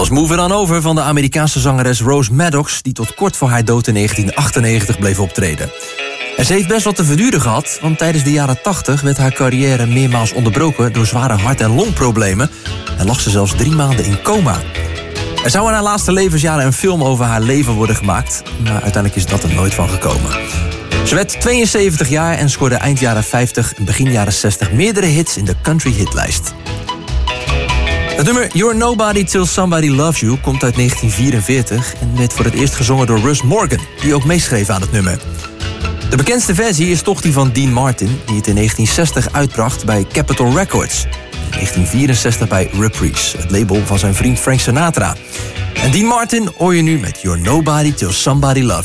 was Move It On Over van de Amerikaanse zangeres Rose Maddox, die tot kort voor haar dood in 1998 bleef optreden. En ze heeft best wat te verduren gehad, want tijdens de jaren 80 werd haar carrière meermaals onderbroken door zware hart- en longproblemen en lag ze zelfs 3 maanden in coma. Er zou in haar laatste levensjaren een film over haar leven worden gemaakt, maar uiteindelijk is dat er nooit van gekomen. Ze werd 72 jaar en scoorde eind jaren 50 en begin jaren 60 meerdere hits in de country hitlijst. Het nummer You're Nobody Till Somebody Loves You komt uit 1944 en werd voor het eerst gezongen door Russ Morgan, die ook meeschreef aan het nummer. De bekendste versie is toch die van Dean Martin, die het in 1960 uitbracht bij Capitol Records. In 1964 bij Reprise, het label van zijn vriend Frank Sinatra. En Dean Martin hoor je nu met You're Nobody Till Somebody Loves